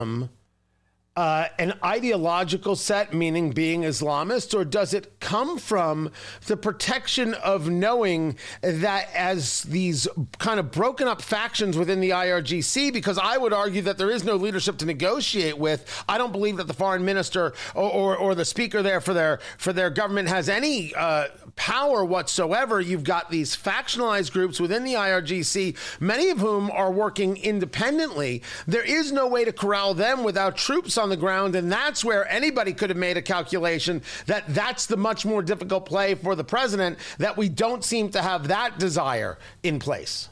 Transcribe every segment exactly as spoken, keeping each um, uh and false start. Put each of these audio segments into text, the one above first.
Uh, an ideological set, meaning being Islamist, or does it come from the protection of knowing that as these kind of broken up factions within the I R G C, because I would argue that there is no leadership to negotiate with. I don't believe that the foreign minister or, or, or the speaker there for their for their government has any uh, power whatsoever. You've got these factionalized groups within the I R G C, many of whom are working independently. There is no way to corral them without troops on the ground, and that's where anybody could have made a calculation that that's the much more difficult play for the president, that we don't seem to have that desire in place.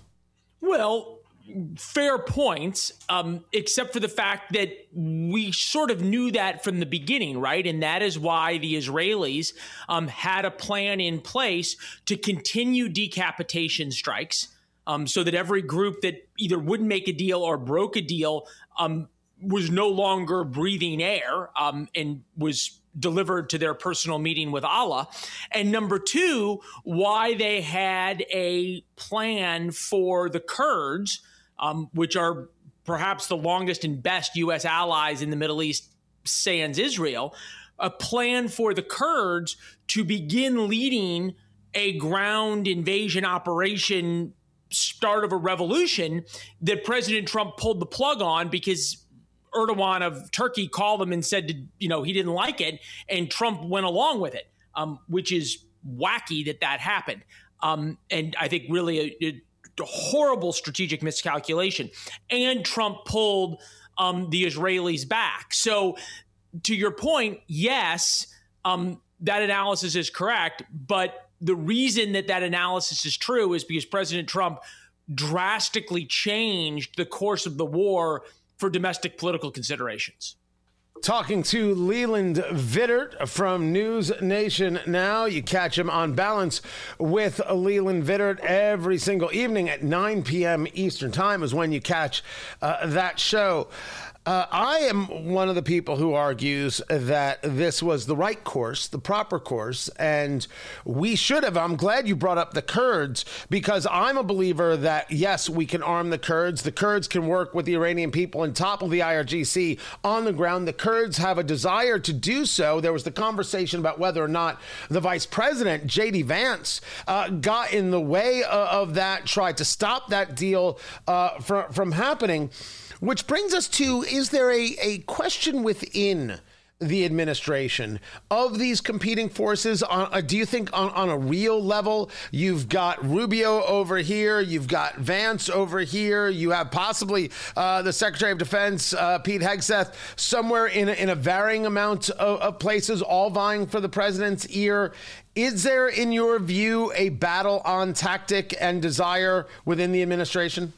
Well, fair points, um, except for the fact that we sort of knew that from the beginning, right? And that is why the Israelis um, had a plan in place to continue decapitation strikes um, so that every group that either wouldn't make a deal or broke a deal um, was no longer breathing air um, and was delivered to their personal meeting with Allah. And number two, why they had a plan for the Kurds, um, which are perhaps the longest and best U S allies in the Middle East, sans Israel, a plan for the Kurds to begin leading a ground invasion operation, start of a revolution that President Trump pulled the plug on because Erdogan of Turkey called him and said, to, you know, he didn't like it, and Trump went along with it, um, which is wacky that that happened. Um, and I think really a, a horrible strategic miscalculation. And Trump pulled um, the Israelis back. So to your point, yes, um, that analysis is correct. But the reason that that analysis is true is because President Trump drastically changed the course of the war for domestic political considerations. Talking to Leland Vittert from News Nation Now. You catch him on Balance with Leland Vittert every single evening at nine p.m. Eastern Time is when you catch uh, that show. Uh, I am one of the people who argues that this was the right course, the proper course, and we should have. I'm glad you brought up the Kurds, because I'm a believer that, yes, we can arm the Kurds. The Kurds can work with the Iranian people and topple the I R G C on the ground. The Kurds have a desire to do so. There was the conversation about whether or not the vice president, J D Vance, uh, got in the way of, of that, tried to stop that deal uh, from, from happening. Which brings us to, is there a, a question within the administration of these competing forces? On, uh, do you think on, on a real level, you've got Rubio over here, you've got Vance over here, you have possibly uh, the Secretary of Defense, uh, Pete Hegseth, somewhere in a, in a varying amount of, of places, all vying for the president's ear. Is there, in your view, a battle on tactic and desire within the administration?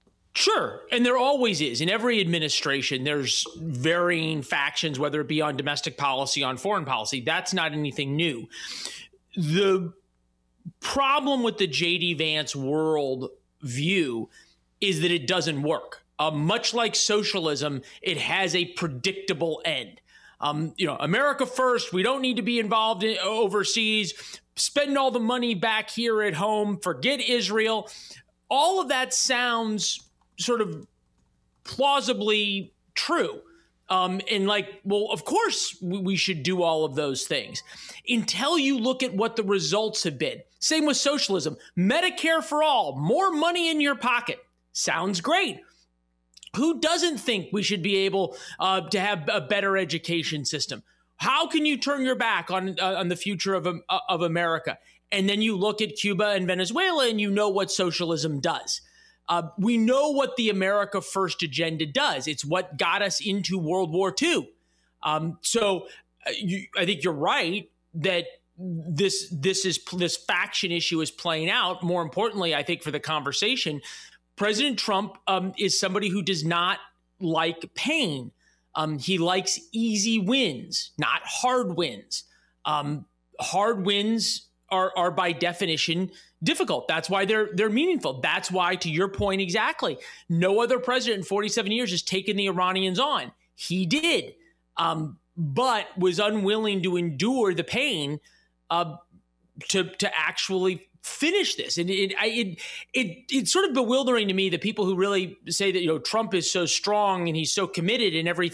Sure. And there always is. In every administration, there's varying factions, whether it be on domestic policy, on foreign policy. That's not anything new. The problem with the J D Vance world view is that it doesn't work. Uh, much like socialism, it has a predictable end. Um, you know, America first, we don't need to be involved in overseas, spend all the money back here at home, forget Israel. All of that sounds sort of plausibly true. Um, and like, well, of course we, we should do all of those things until you look at what the results have been. Same with socialism. Medicare for all, more money in your pocket. Sounds great. Who doesn't think we should be able uh, to have a better education system? How can you turn your back on uh, on the future of, uh, of America? And then you look at Cuba and Venezuela and you know what socialism does. Uh, we know what the America First agenda does. It's what got us into World War Two. Um, so uh, you, I think you're right that this this is this faction issue is playing out. More importantly, I think for the conversation, President Trump um, is somebody who does not like pain. Um, he likes easy wins, not hard wins. Um, hard wins are, are by definition difficult. That's why they're they're meaningful. That's why, to your point exactly, no other president in forty-seven years has taken the Iranians on. He did, um, but was unwilling to endure the pain uh, to to actually finish this. And it, I, it, it, it's sort of bewildering to me that people who really say that, you know, Trump is so strong and he's so committed and everything